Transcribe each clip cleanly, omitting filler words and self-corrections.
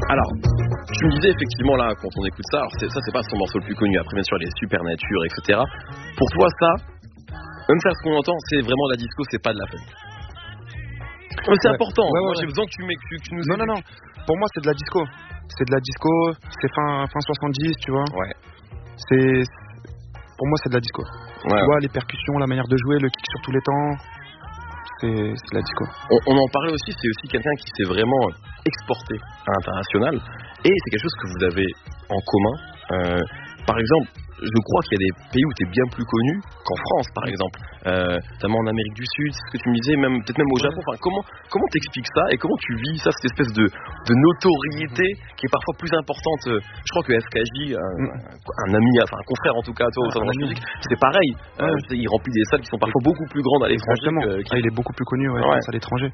Alors, tu me disais effectivement là, quand on écoute ça, alors c'est pas son morceau le plus connu, après bien sûr les Supernature, etc. Pour toi ça, même ça ce qu'on entend, c'est vraiment de la disco, c'est pas de la funk. Mais c'est important, moi j'ai besoin que tu nous Non, pour moi c'est de la disco. C'est de la disco, c'est fin 70, tu vois. Ouais. Pour moi c'est de la disco. Tu vois, les percussions, la manière de jouer, le kick sur tous les temps, c'est de la disco. On en parlait aussi, c'est aussi quelqu'un qui s'est vraiment exporté à l'international, et c'est quelque chose que vous avez en commun. Par exemple, je crois qu'il y a des pays où tu es bien plus connu qu'en France, par exemple, notamment en Amérique du Sud, c'est ce que tu me disais, peut-être même au Japon. Enfin, comment t'expliques ça et comment tu vis ça, cette espèce de notoriété qui est parfois plus importante. Je crois que FKJ, un ami, enfin un confrère en tout cas, toi, au sein de la musique, c'est pareil. Il remplit des salles qui sont parfois beaucoup plus grandes à l'étranger. Il est beaucoup plus connu à l'étranger.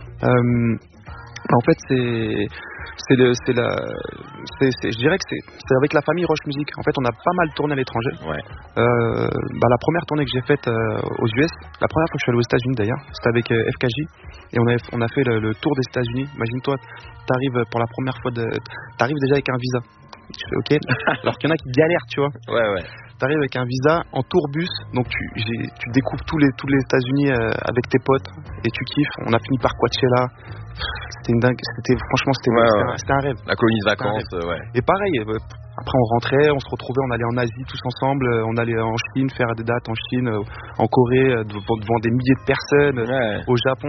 En fait, je dirais que c'est avec la famille Roche Music. En fait, on a pas mal tourné à l'étranger. La première tournée que j'ai faite aux US, la première fois que je suis allé aux États-Unis d'ailleurs, c'était avec FKJ, et on a fait le tour des États-Unis. Imagine-toi, t'arrives pour la première fois, t'arrives déjà avec un visa. Je fais OK. Alors qu'il y en a qui galèrent, tu vois. T'arrives avec un visa en tourbus, donc tu découvres tous les États-Unis avec tes potes et tu kiffes. On a fini par Coachella. C'était une dingue. Franchement, c'était un rêve. La colonie de vacances, Et pareil. Après, on rentrait, on se retrouvait, on allait en Asie tous ensemble, on allait en Chine faire des dates en Chine, en Corée, devant des milliers de personnes, au Japon.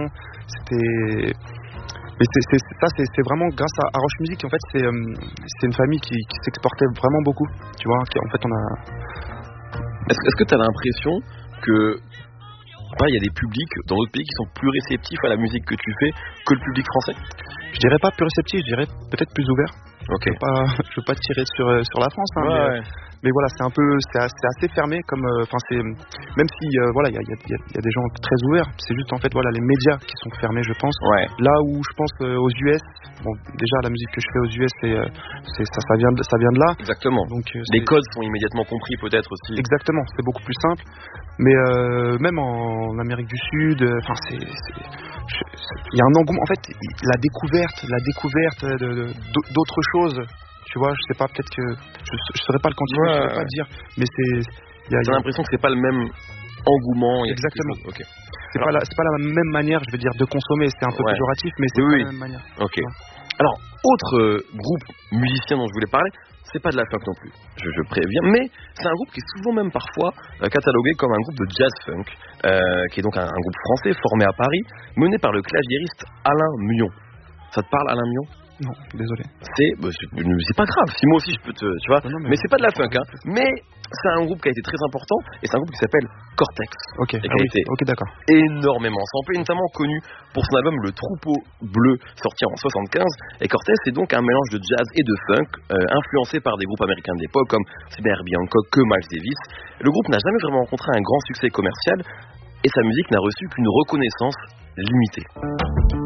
Mais c'est vraiment grâce à Roche Music. En fait, c'est une famille qui s'exportait vraiment beaucoup. Tu vois, en fait, on a. Est-ce que tu as l'impression que il y a des publics dans d'autres pays qui sont plus réceptifs à la musique que tu fais que le public français? Je dirais pas plus réceptif, je dirais peut-être plus ouvert. Ok. Je veux pas tirer sur la France, hein, mais voilà, c'est assez fermé comme même si voilà, il y a des gens très ouverts, c'est juste en fait voilà les médias qui sont fermés, je pense. Là où je pense aux US, bon déjà la musique que je fais aux US ça vient de là. Exactement. Donc les codes sont immédiatement compris peut-être aussi. Exactement, c'est beaucoup plus simple. Mais même en Amérique du Sud, il y a un engouement. En fait, la découverte d'autres choses. Tu vois, je sais pas, peut-être que je saurais pas le quantifier, je saurais pas dire, mais j'ai l'impression que c'est pas le même engouement. Exactement. C'est pas la même manière, je veux dire, de consommer. C'est un peu péjoratif, mais c'est pas la même manière. Ok. Alors, autre groupe musicien dont je voulais parler, c'est pas de la funk non plus, je préviens, mais c'est un groupe qui est souvent même parfois catalogué comme un groupe de jazz funk, qui est donc un groupe français formé à Paris, mené par le claviériste Alain Mion. Ça te parle, Alain Mion? Non, désolé. C'est pas grave, si moi aussi je peux te... Tu vois, mais c'est pas de la funk, hein. Mais c'est un groupe qui a été très important, et c'est un groupe qui s'appelle Cortex. Ok, et qui a été d'accord. énormément samplé, notamment connu pour son album Le Troupeau Bleu, sorti en 75. Et Cortex est donc un mélange de jazz et de funk, influencé par des groupes américains de l'époque, comme Herbie Hancock, que Miles Davis. Le groupe n'a jamais vraiment rencontré un grand succès commercial, et sa musique n'a reçu qu'une reconnaissance limitée.